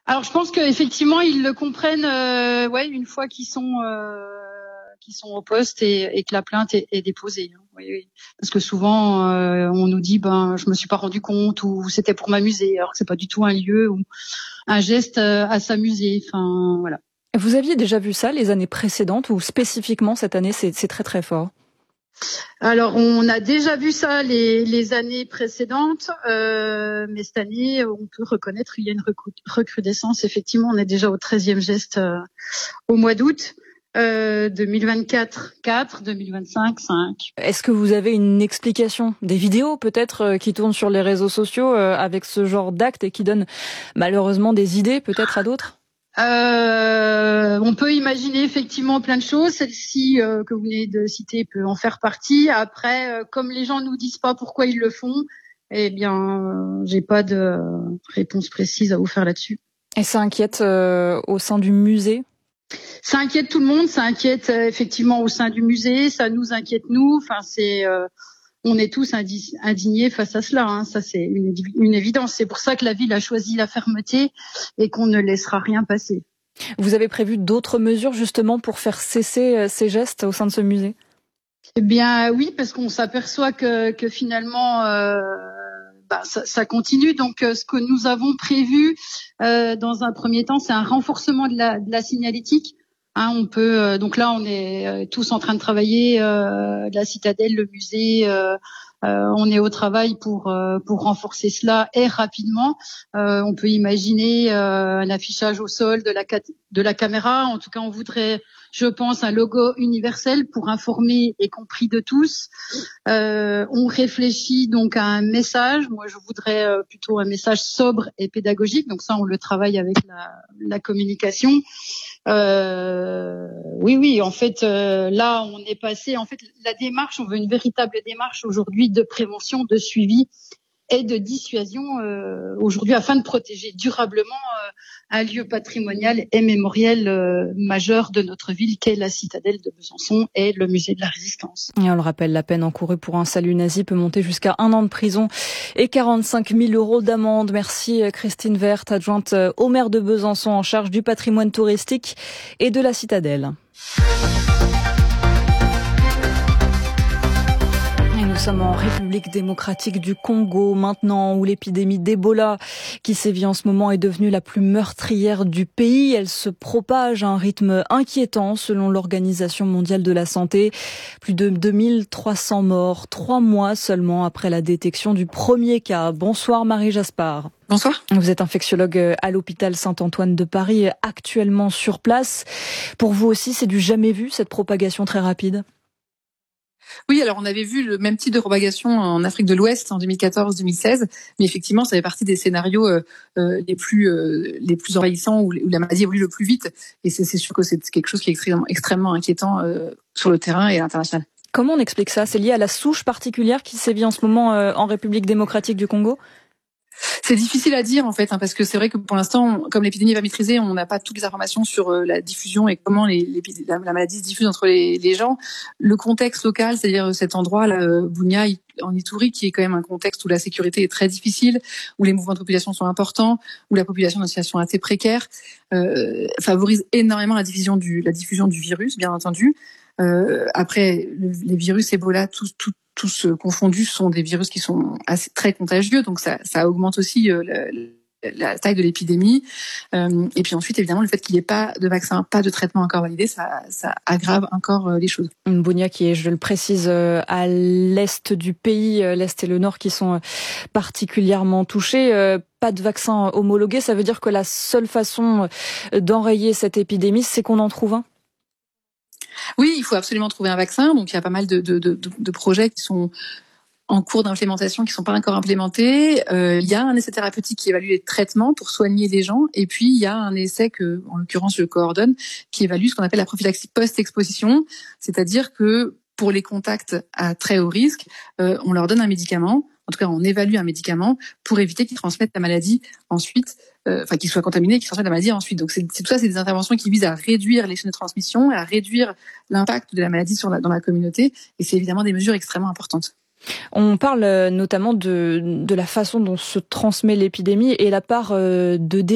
Alors je pense qu'effectivement ils le comprennent une fois qu'ils sont au poste et que la plainte est déposée. Oui, oui. Parce que souvent on nous dit je me suis pas rendu compte ou c'était pour m'amuser, alors que c'est pas du tout un lieu ou un geste à s'amuser. Enfin voilà. Vous aviez déjà vu ça les années précédentes ou spécifiquement cette année c'est très très fort? Alors, on a déjà vu ça les années précédentes, mais cette année, on peut reconnaître qu'il y a une recrudescence. Effectivement, on est déjà au 13e geste au mois d'août. 2024, 4, 2025, 5. Est-ce que vous avez une explication? Des vidéos peut-être qui tournent sur les réseaux sociaux avec ce genre d'actes et qui donnent malheureusement des idées peut-être à d'autres? On peut imaginer effectivement plein de choses. Celle-ci que vous venez de citer peut en faire partie. Après, comme les gens nous disent pas pourquoi ils le font, eh bien, j'ai pas de réponse précise à vous faire là-dessus. Et ça inquiète au sein du musée? Ça inquiète tout le monde. Ça inquiète effectivement au sein du musée. Ça nous inquiète nous. Enfin, on est tous indignés face à cela. Hein. Ça, c'est une évidence. C'est pour ça que la ville a choisi la fermeté et qu'on ne laissera rien passer. Vous avez prévu d'autres mesures justement pour faire cesser ces gestes au sein de ce musée? Eh bien oui, parce qu'on s'aperçoit que finalement ça continue. Donc ce que nous avons prévu dans un premier temps, c'est un renforcement de la signalétique. Hein, on peut donc là on est tous en train de travailler, la citadelle, le musée. On est au travail pour renforcer cela et rapidement. On peut imaginer un affichage au sol de la caméra. En tout cas, on voudrait, je pense, un logo universel pour informer et compris de tous. On réfléchit donc à un message. Moi, je voudrais plutôt un message sobre et pédagogique. Donc ça, on le travaille avec la communication. Oui. En fait, là, on est passé. En fait, la démarche, on veut une véritable démarche aujourd'hui de prévention, de suivi et de dissuasion aujourd'hui afin de protéger durablement un lieu patrimonial et mémoriel majeur de notre ville qu'est la citadelle de Besançon et le musée de la Résistance. Et on le rappelle, la peine encourue pour un salut nazi peut monter jusqu'à 1 an de prison et 45 000 € d'amende. Merci Christine Werth, adjointe au maire de Besançon en charge du patrimoine touristique et de la citadelle. Nous sommes en République démocratique du Congo maintenant, où l'épidémie d'Ebola qui sévit en ce moment est devenue la plus meurtrière du pays. Elle se propage à un rythme inquiétant selon l'Organisation mondiale de la santé. Plus de 2300 morts, 3 mois seulement après la détection du premier cas. Bonsoir Marie Jaspard. Bonsoir. Vous êtes infectiologue à l'hôpital Saint-Antoine de Paris, actuellement sur place. Pour vous aussi, c'est du jamais vu, cette propagation très rapide? Oui, alors on avait vu le même type de propagation en Afrique de l'Ouest en 2014-2016, mais effectivement, ça fait partie des scénarios les plus envahissants où la maladie évolue le plus vite. Et c'est sûr que c'est quelque chose qui est extrêmement inquiétant sur le terrain et à l'international. Comment on explique ça? C'est lié à la souche particulière qui sévit en ce moment en République démocratique du Congo? C'est difficile à dire en fait, parce que c'est vrai que pour l'instant, comme l'épidémie n'est pas maîtrisée, on n'a pas toutes les informations sur la diffusion et comment la maladie se diffuse entre les gens. Le contexte local, c'est-à-dire cet endroit, là, Bunia, en Ituri, qui est quand même un contexte où la sécurité est très difficile, où les mouvements de population sont importants, où la population est dans une situation assez précaire, favorise énormément la diffusion du virus, bien entendu. Après, les virus Ebola, tous confondus, sont des virus qui sont très contagieux, donc ça augmente aussi la taille de l'épidémie. Et puis ensuite, évidemment, le fait qu'il n'y ait pas de vaccin, pas de traitement encore validé, ça aggrave encore les choses. Bunia qui est, je le précise, à l'est du pays, l'est et le nord qui sont particulièrement touchés. Pas de vaccin homologué, ça veut dire que la seule façon d'enrayer cette épidémie, c'est qu'on en trouve un? Oui, il faut absolument trouver un vaccin. Donc, il y a pas mal de projets qui sont en cours d'implémentation, qui sont pas encore implémentés. Il y a un essai thérapeutique qui évalue les traitements pour soigner les gens. Et puis, il y a un essai que, en l'occurrence, je coordonne, qui évalue ce qu'on appelle la prophylaxie post-exposition. C'est-à-dire que pour les contacts à très haut risque, on leur donne un médicament. En tout cas, on évalue un médicament pour éviter qu'ils transmettent la maladie ensuite, qu'ils soient contaminés et qu'ils transmettent la maladie ensuite. Donc, c'est tout ça, c'est des interventions qui visent à réduire les chaînes de transmission, à réduire l'impact de la maladie dans la communauté. Et c'est évidemment des mesures extrêmement importantes. On parle notamment de la façon dont se transmet l'épidémie et la part de